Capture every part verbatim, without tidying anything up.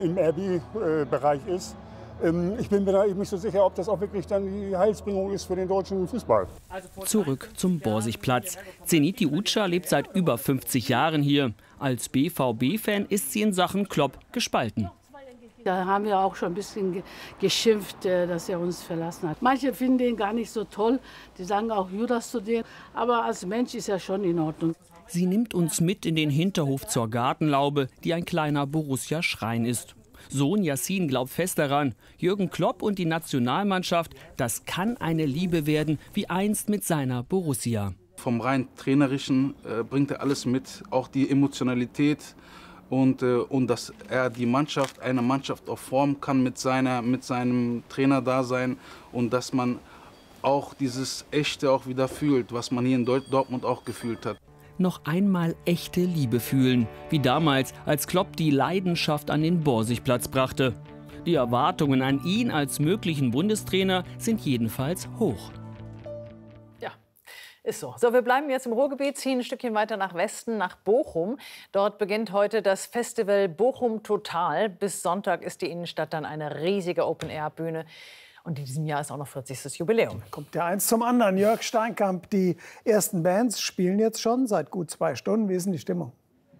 im R B-Bereich ist. Ich bin mir da eben nicht so sicher, ob das auch wirklich dann die Heilsbringung ist für den deutschen Fußball. Zurück zum Borsigplatz. Zeniti Uca lebt seit über fünfzig Jahren hier. Als B V B-Fan ist sie in Sachen Klopp gespalten. Da haben wir auch schon ein bisschen geschimpft, dass er uns verlassen hat. Manche finden den gar nicht so toll. Die sagen auch Judas zu dem. Aber als Mensch ist er schon in Ordnung. Sie nimmt uns mit in den Hinterhof zur Gartenlaube, die ein kleiner Borussia-Schrein ist. Sohn Yassin glaubt fest daran, Jürgen Klopp und die Nationalmannschaft, das kann eine Liebe werden, wie einst mit seiner Borussia. Vom rein Trainerischen äh, bringt er alles mit, auch die Emotionalität und, äh, und dass er die Mannschaft, eine Mannschaft auch formen kann mit, seiner, mit seinem Trainerdasein und dass man auch dieses Echte auch wieder fühlt, was man hier in Dortmund auch gefühlt hat. Noch einmal echte Liebe fühlen, wie damals, als Klopp die Leidenschaft an den Borsigplatz brachte. Die Erwartungen an ihn als möglichen Bundestrainer sind jedenfalls hoch. Ja, ist so. So, wir bleiben jetzt im Ruhrgebiet, ziehen ein Stückchen weiter nach Westen, nach Bochum. Dort beginnt heute das Festival Bochum Total. Bis Sonntag ist die Innenstadt dann eine riesige Open-Air-Bühne. Und in diesem Jahr ist auch noch vierzigstes Jubiläum. Kommt ja eins zum anderen. Jörg Steinkamp, die ersten Bands spielen jetzt schon seit gut zwei Stunden. Wie ist denn die Stimmung?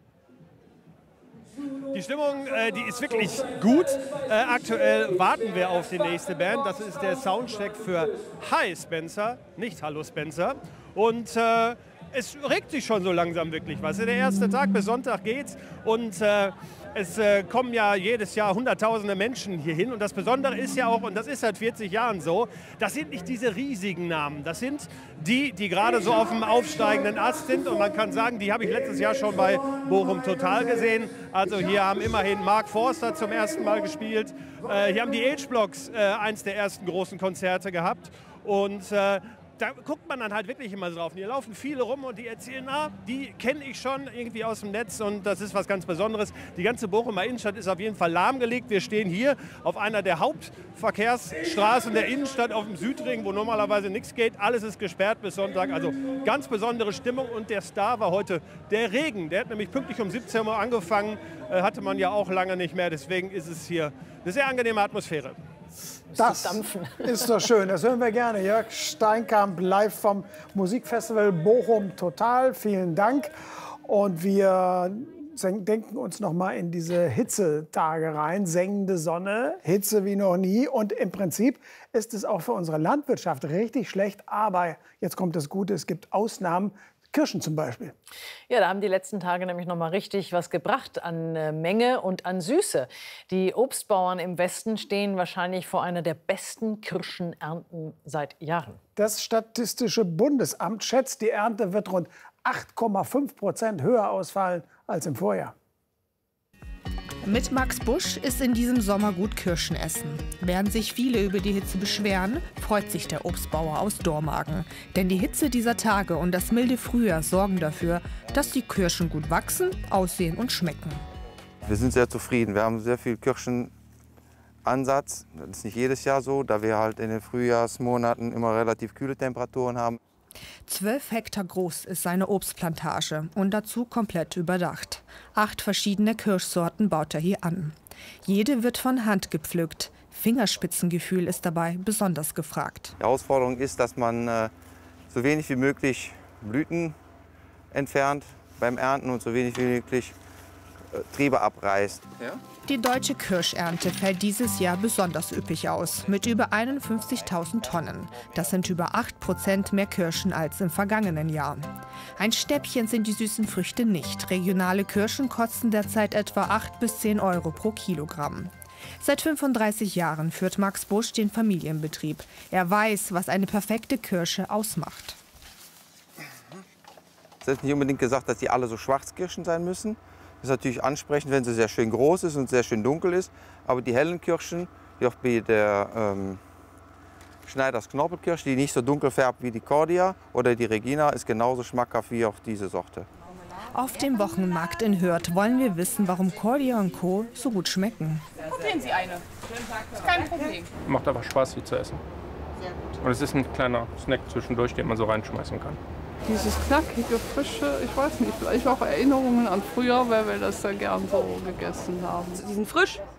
Die Stimmung, äh, die ist wirklich gut. Äh, aktuell warten wir auf die nächste Band. Das ist der Soundcheck für Hi Spencer, nicht Hallo Spencer. Und äh, es regt sich schon so langsam wirklich was. Der erste Tag bis Sonntag geht's und äh, es äh, kommen ja jedes Jahr hunderttausende Menschen hier hin. Und das Besondere ist ja auch, und das ist seit vierzig Jahren so, das sind nicht diese riesigen Namen. Das sind die, die gerade so auf dem aufsteigenden Ast sind. Und man kann sagen, die habe ich letztes Jahr schon bei Bochum Total gesehen. Also hier haben immerhin Mark Forster zum ersten Mal gespielt. Äh, hier haben die H-Blocks äh, eins der ersten großen Konzerte gehabt. Und äh, da guckt man dann halt wirklich immer drauf. Und hier laufen viele rum und die erzählen, ah, die kenne ich schon irgendwie aus dem Netz und das ist was ganz Besonderes. Die ganze Bochumer Innenstadt ist auf jeden Fall lahmgelegt. Wir stehen hier auf einer der Hauptverkehrsstraßen der Innenstadt auf dem Südring, wo normalerweise nichts geht. Alles ist gesperrt bis Sonntag. Also ganz besondere Stimmung und der Star war heute der Regen. Der hat nämlich pünktlich um siebzehn Uhr angefangen, äh, hatte man ja auch lange nicht mehr. Deswegen ist es hier eine sehr angenehme Atmosphäre. Das ist doch schön, das hören wir gerne. Jörg Steinkamp live vom Musikfestival Bochum Total. Vielen Dank. Und wir denken uns noch mal in diese Hitzetage rein. Sengende Sonne, Hitze wie noch nie. Und im Prinzip ist es auch für unsere Landwirtschaft richtig schlecht. Aber jetzt kommt das Gute, es gibt Ausnahmen. Kirschen zum Beispiel. Ja, da haben die letzten Tage nämlich noch mal richtig was gebracht an äh, Menge und an Süße. Die Obstbauern im Westen stehen wahrscheinlich vor einer der besten Kirschenernten seit Jahren. Das Statistische Bundesamt schätzt, die Ernte wird rund acht Komma fünf Prozent höher ausfallen als im Vorjahr. Mit Max Busch ist in diesem Sommer gut Kirschen essen. Während sich viele über die Hitze beschweren, freut sich der Obstbauer aus Dormagen. Denn die Hitze dieser Tage und das milde Frühjahr sorgen dafür, dass die Kirschen gut wachsen, aussehen und schmecken. Wir sind sehr zufrieden. Wir haben sehr viel Kirschenansatz. Das ist nicht jedes Jahr so, da wir halt in den Frühjahrsmonaten immer relativ kühle Temperaturen haben. Zwölf Hektar groß ist seine Obstplantage und dazu komplett überdacht. Acht verschiedene Kirschsorten baut er hier an. Jede wird von Hand gepflückt. Fingerspitzengefühl ist dabei besonders gefragt. Die Herausforderung ist, dass man äh, so wenig wie möglich Blüten entfernt beim Ernten und so wenig wie möglich äh, Triebe abreißt. Ja? Die deutsche Kirschernte fällt dieses Jahr besonders üppig aus, mit über einundfünfzigtausend Tonnen. Das sind über acht Prozent mehr Kirschen als im vergangenen Jahr. Ein Stäbchen sind die süßen Früchte nicht. Regionale Kirschen kosten derzeit etwa acht bis zehn Euro pro Kilogramm. Seit fünfunddreißig Jahren führt Max Busch den Familienbetrieb. Er weiß, was eine perfekte Kirsche ausmacht. Es ist nicht unbedingt gesagt, dass die alle so Schwarzkirschen sein müssen. Das ist natürlich ansprechend, wenn sie sehr schön groß ist und sehr schön dunkel ist. Aber die hellen Kirschen, wie auch bei der ähm, Schneiders Knorpelkirsche, die nicht so dunkel färbt wie die Cordia oder die Regina, ist genauso schmackhaft wie auch diese Sorte. Auf dem Wochenmarkt in Hürth wollen wir wissen, warum Cordia und Co. so gut schmecken. Probieren Sie eine. Ist kein Problem. Macht einfach Spaß, sie zu essen. Sehr gut. Und es ist ein kleiner Snack zwischendurch, den man so reinschmeißen kann. Dieses knackige, frische, ich weiß nicht, vielleicht auch Erinnerungen an früher, weil wir das da gern so gegessen haben. Die sind frisch,